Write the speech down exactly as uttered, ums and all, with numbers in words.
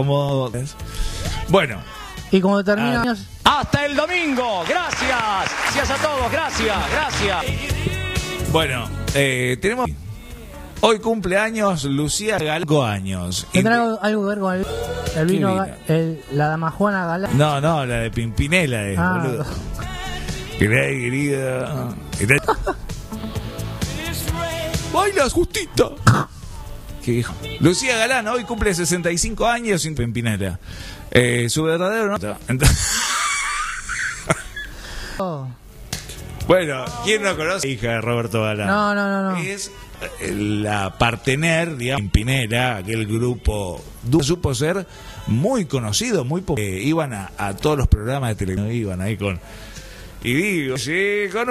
Como... Bueno. Y como terminamos... Hasta el domingo. Gracias. Gracias a todos. Gracias. Gracias. Bueno, eh, tenemos... Hoy cumpleaños Lucía Galán, cinco años. ¿Tendrá algo, algo que ver con el, el vino, vino? el, la dama Juana Galán? No, no, la de Pimpinela es, ah. boludo. Querida, querida. ¡Bailas, Justita! ¿Qué dijo? Lucía Galán hoy cumple sesenta y cinco años sin Pimpinela. Eh, su verdadero nombre. oh. Bueno, ¿quién no conoce a la hija de Roberto Galán? No, no, no, no. Es la partener, digamos, Pimpinela, aquel grupo supo ser muy conocido, muy eh, iban a, a todos los programas de televisión, iban ahí con y digo, sí, con